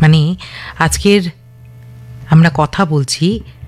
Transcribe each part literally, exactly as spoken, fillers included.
মানে আজকের আমরা কথা বলছি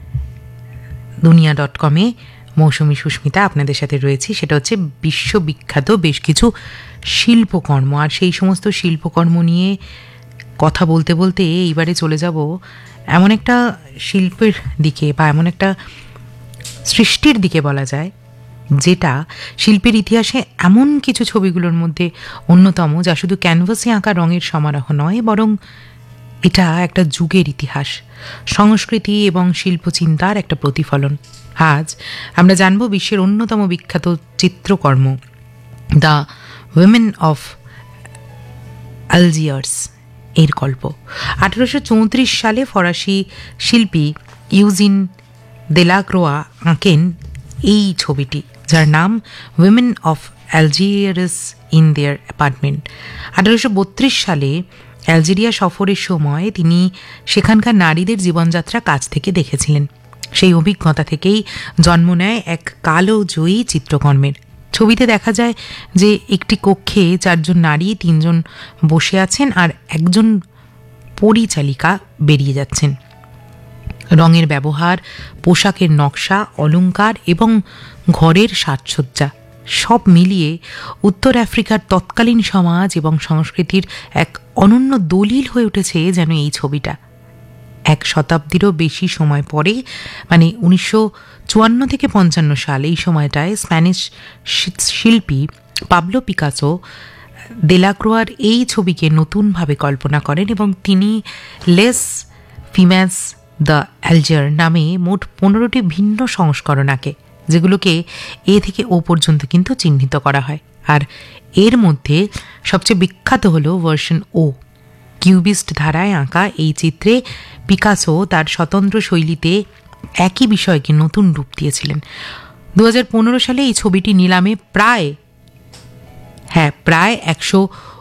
দুনিয়া ডট কমে, মৌসুমী সুস্মিতা আপনাদের সাথে রয়েছি। সেটা হচ্ছে বিশ্ববিখ্যাত বেশ কিছু শিল্পকর্ম, আর সেই সমস্ত শিল্পকর্ম নিয়ে কথা বলতে বলতে এইবারে চলে যাব এমন একটা শিল্পের দিকে বা এমন একটা সৃষ্টির দিকে বলা যায়, যেটা শিল্পের ইতিহাসে এমন কিছু ছবিগুলোর মধ্যে অন্যতম, যা শুধু ক্যানভাসে আঁকা রঙের সমারোহ নয়, বরং এটা একটা যুগের ইতিহাস, সংস্কৃতি এবং শিল্পচিন্তার একটা প্রতিফলন। আজ আমরা জানব বিশ্বের অন্যতম বিখ্যাত চিত্রকর্ম দ্য উইমেন অফ আলজিয়ার্স এর গল্প। আঠেরোশো চৌত্রিশ সালে ফরাসি শিল্পী ইউজিন দেলাক্রোয়া আঁকেন এই ছবিটি, যার নাম women of Algiers in their apartment. আঠেরোশো বত্রিশ সালে অ্যালজেরিয়া সফরের সময় তিনি সেখানকার নারীদের জীবনযাত্রা কাছ থেকে দেখেছিলেন। সেই অভিজ্ঞতা থেকেই জন্ম নেয় এক কালো জয়ী চিত্রকর্মের। ছবিতে দেখা যায় যে একটি কক্ষে চারজন নারী, তিনজন বসে আছেন আর একজন পরিচালিকা বেরিয়ে যাচ্ছেন। রঙের ব্যবহার, পোশাকের নকশা, অলংকার এবং ঘরের সাজসজ্জা সব মিলিয়ে উত্তর আফ্রিকার তৎকালীন সমাজ এবং সংস্কৃতির এক অনন্য দলিল হয়ে উঠেছে যেন এই ছবিটা। এক শতাব্দীরও বেশি সময় পরে, মানে উনিশশো চুয়ান্ন থেকে পঞ্চান্ন সাল, এই সময়টায় স্প্যানিশ শিল্পী পাবলো পিকাসো দেলাক্রোয়ার এই ছবিকে নতুনভাবে কল্পনা করেন এবং তিনি লেস ফিম্যাস দ্য অ্যালজার নামে মোট পনেরোটি ভিন্ন সংস্করণ আঁকে, যেগুলোকে এ থেকে ও পর্যন্ত কিন্তু চিহ্নিত করা হয়। আর এর মধ্যে সবচেয়ে বিখ্যাত হলো ভার্সন ও। কিউবিস্ট ধারায় আঁকা এই চিত্রে পিকাসো তার স্বতন্ত্র শৈলীতে একই বিষয়কে নতুন রূপ দিয়েছিলেন। দু হাজার পনেরো সালে এই ছবিটি নিলামে প্রায় হ্যাঁ প্রায় একশো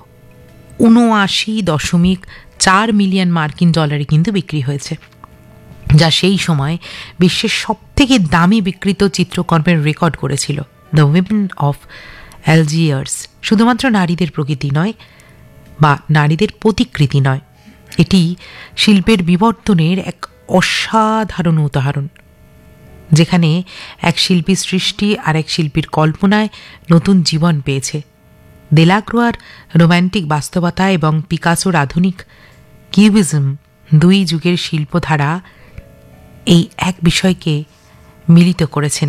উনআশি দশমিক চার মিলিয়ন মার্কিন ডলারে কিন্তু বিক্রি হয়েছে, যা সেই সময় বিশ্বের সবথেকে দামি বিক্রিত চিত্রকর্মের রেকর্ড করেছিল। দ্য উইমেন অফ অ্যালজিয়ার্স শুধুমাত্র নারীদের প্রকৃতি নয় বা নারীদের প্রতিকৃতি নয়, এটি শিল্পের বিবর্তনের এক অসাধারণ উদাহরণ, যেখানে এক শিল্পীর সৃষ্টি আর এক শিল্পীর কল্পনায় নতুন জীবন পেয়েছে। দেলাক্রোয়ার রোম্যান্টিক বাস্তবতা এবং পিকাসোর আধুনিক কিউবিজম, দুই যুগের শিল্পধারা এই এক বিষয়কে মিলিত করেছেন।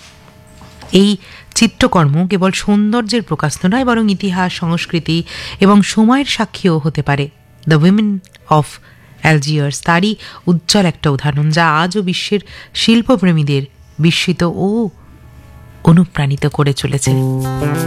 এই চিত্রকর্ম কেবল সৌন্দর্যের প্রকাশ নয়, বরং ইতিহাস, সংস্কৃতি এবং সময়ের সাক্ষীও হতে পারে। দ্য উইমেন অফ অ্যালজিয়ার্স তারই উজ্জ্বল একটা উদাহরণ, যা আজও বিশ্বের শিল্পপ্রেমীদের বিস্মিত ও অনুপ্রাণিত করে চলেছে।